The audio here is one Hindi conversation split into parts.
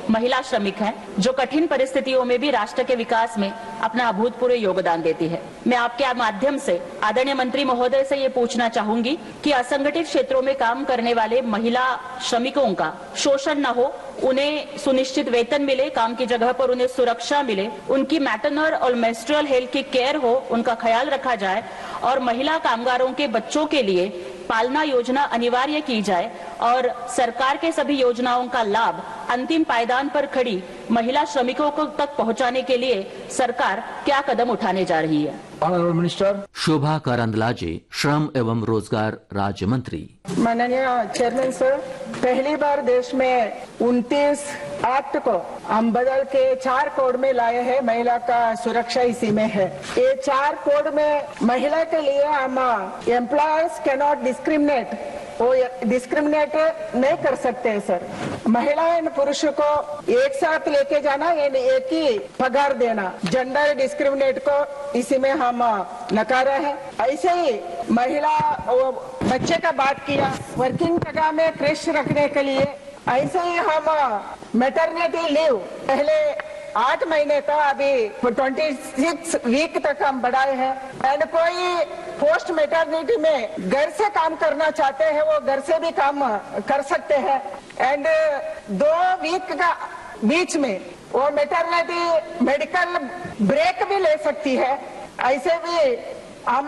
महिला श्रमिक हैं, जो कठिन परिस्थितियों में भी राष्ट्र के विकास में अपना अभूतपूर्व योगदान देती है। मैं आपके माध्यम से आदरणीय मंत्री महोदय से ये पूछना चाहूंगी कि असंगठित क्षेत्रों में काम करने वाले महिला श्रमिकों का शोषण न हो, उन्हें सुनिश्चित वेतन मिले, काम की जगह पर उन्हें सुरक्षा मिले, उनकी मैटरनल और मेंस्ट्रुअल हेल्थ की केयर हो, उनका ख्याल रखा जाए और महिला कामगारों के बच्चों के लिए पालना योजना अनिवार्य की जाए और सरकार के सभी योजनाओं का लाभ अंतिम पायदान पर खड़ी महिला श्रमिकों को तक पहुंचाने के लिए सरकार क्या कदम उठाने जा रही है। ऑनरेबल मिनिस्टर शोभा करंदलाजे, श्रम एवं रोजगार राज्य मंत्री। माननीय चेयरमैन सर, पहली बार देश में 29 एक्ट को हम बदल के 4 कोड में लाए हैं। महिला का सुरक्षा इसी में है। ये 4 कोड में महिला के लिए हम एम्प्लॉयर्स कैन नॉट डिस्क्रिमिनेट, वो डिस्क्रिमिनेट नहीं कर सकते हैं सर। महिला और पुरुषों को एक साथ लेके जाना, एक ही पगार देना, जेंडर डिस्क्रिमिनेट को इसी में हम नकारा है। ऐसे ही महिला बच्चे का बात किया, वर्किंग जगह में क्रेश रखने के लिए, ऐसे ही हम मैटरनिटी लीव पहले 8 महीने था, अभी 26 वीक तक हम बढ़ाए हैं। एंड कोई पोस्ट मैटरनिटी में घर से काम करना चाहते हैं, वो घर से भी काम कर सकते हैं। एंड 2 वीक का बीच में वो मैटरनिटी मेडिकल ब्रेक भी ले सकती है। ऐसे भी हम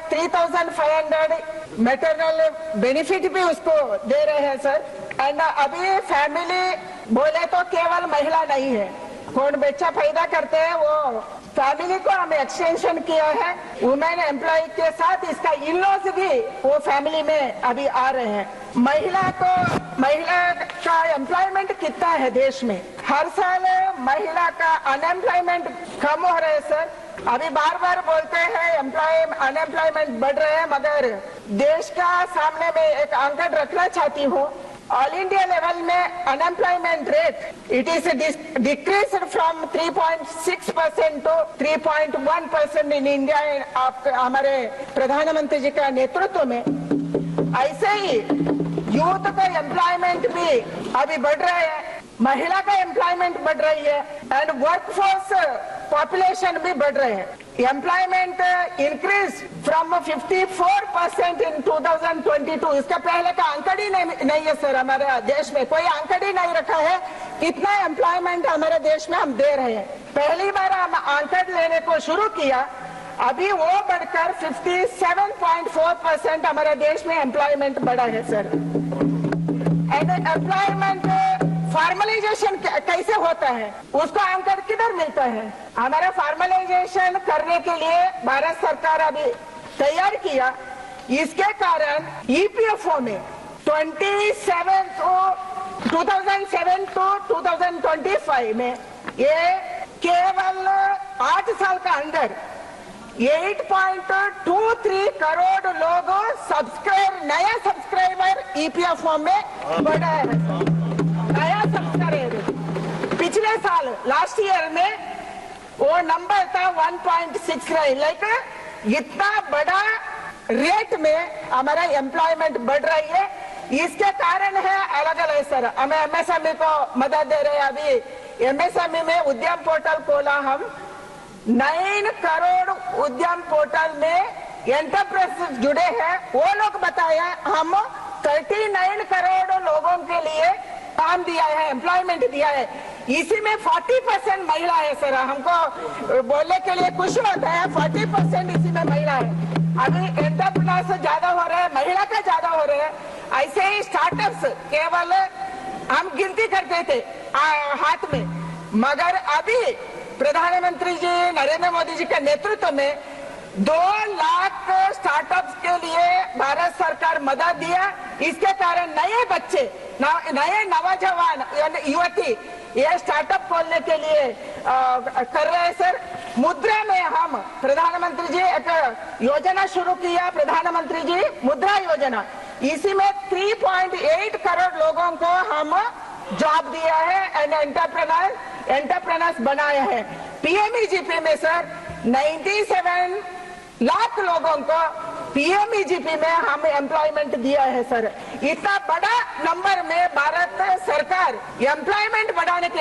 3500 मैटरनल बेनिफिट भी उसको दे रहे हैं सर। एंड अभी फैमिली बोले तो केवल महिला नहीं है, कौन बच्चा पैदा करते हैं वो फैमिली को हम एक्सटेंशन किया है। वुमेन एम्प्लॉय के साथ इसका इन-लॉज भी वो फैमिली में अभी आ रहे हैं। महिला का एम्प्लॉयमेंट कितना है देश में? हर साल महिला का अनएम्प्लॉयमेंट कम हो रहा है सर। अभी बार बार बोलते हैं अनएम्प्लॉयमेंट बढ़ रहे हैं, मगर देश का सामने में एक अंकड़ रखना चाहती हूँ। ऑल इंडिया लेवल में unemployment rate it is decrease from 3.6% to 3.1% in India. हमारे प्रधानमंत्री जी का नेतृत्व में ऐसे ही यूथ का एम्प्लॉयमेंट भी अभी बढ़ रहा है, महिला का एम्प्लॉयमेंट बढ़ रही है एंड वर्कफोर्स पॉपुलेशन भी बढ़ रहे हैं। एम्प्लॉयमेंट इंक्रीज फ्रॉम 54% इन 2022। इसका पहले का आंकड़ ही नहीं है सर। हमारे देश में कोई आंकड़ ही नहीं रखा है कितना एम्प्लॉयमेंट हमारे देश में हम दे रहे हैं। पहली बार हम आंकड़ लेने को शुरू किया, अभी वो बढ़कर 57.4% हमारे देश में एम्प्लॉयमेंट बढ़ा है सर। एंड एम्प्लॉयमेंट फॉर्मलाइजेशन कैसे होता है, उसका आंकड़ किधर मिलता है? हमारा फॉर्मलाइजेशन करने के लिए भारत सरकार अभी तैयार किया। इसके कारण ईपीएफओ में 2007 to 2025 में ये केवल 8 साल का अंदर 8.23 करोड़ लोग नया सब्सक्राइबर ईपीएफओ में बढ़ा है। नया सब्सक्राइबर पिछले साल लास्ट ईयर में वो नंबर था 1.69। लाइक इतना बड़ा रेट में हमारा एम्प्लॉयमेंट बढ़ रही है। इसके कारण है अलग अलग सर। हमें एमएसएमई को मदद दे रहे हैं। अभी एमएसएमई में उद्यम पोर्टल खोला हम। 9 करोड़ उद्यम पोर्टल में एंटरप्राइज जुड़े हैं। वो लोग बताया हम 39 करोड़ लोगों के लिए काम दिया है, एम्प्लॉयमेंट दिया है। इसी में 40% महिला है सर। हमको बोलने के लिए खुश होता है 40% इसी में महिला है। अभी एंटरप्रेन्योर्स ज्यादा हो रहे हैं, महिला का ज्यादा हो रहे हैं। ऐसे ही स्टार्टअप्स केवल हम गिनती करते थे हाथ में, मगर अभी प्रधानमंत्री जी नरेंद्र मोदी जी के नेतृत्व में 2 लाख स्टार्टअप्स के लिए भारत सरकार मदद दिया। इसके कारण नए बच्चे, नए नौजवान युवती ये स्टार्टअप खोलने के लिए कर रहे हैं सर। मुद्रा में हम प्रधानमंत्री जी एक योजना शुरू किया, प्रधानमंत्री जी मुद्रा योजना। इसी में 3.8 करोड़ लोगों को हम जॉब दिया है एंड एंटरप्रेन्योर्स बनाया है। पीएमईजीपी में सर 97 लाख लोगों को पीएमईजीपी में हम एम्प्लॉयमेंट दिया है सर। इतना बड़ा नंबर में भारत सरकार एम्प्लॉयमेंट बढ़ाने के